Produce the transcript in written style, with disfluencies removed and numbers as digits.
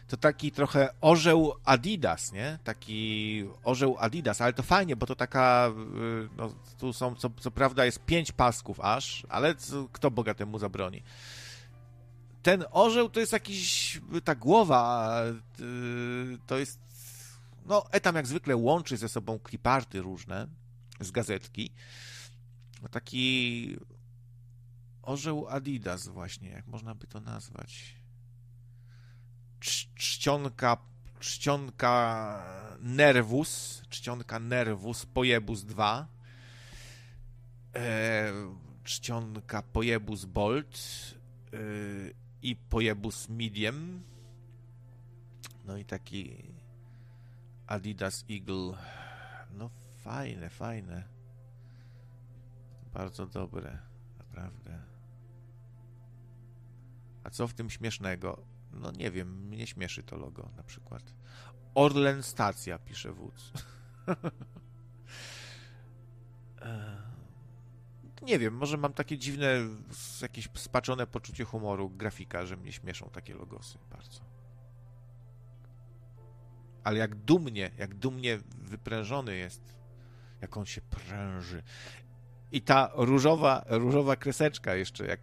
to taki trochę orzeł Adidas, nie? Taki orzeł Adidas, ale to fajnie, bo to taka, no tu są, co prawda jest 5 pasków aż, ale kto bogatemu zabroni? Ten orzeł to jest jakiś, ta głowa, to jest, no Etam jak zwykle łączy ze sobą cliparty różne z gazetki. Taki orzeł Adidas właśnie, jak można by to nazwać? Czcionka Nervus Pojebus 2, czcionka Pojebus Bolt i Pojebus Medium, no i taki Adidas Eagle, no fajne, bardzo dobre, naprawdę. A co w tym śmiesznego? No nie wiem, mnie śmieszy to logo na przykład. Orlen Stacja, pisze Wódz. Nie wiem, może mam takie dziwne, jakieś spaczone poczucie humoru grafika, że mnie śmieszą takie logosy bardzo. Ale jak dumnie wyprężony jest, jak on się pręży. I ta różowa kreseczka jeszcze, jak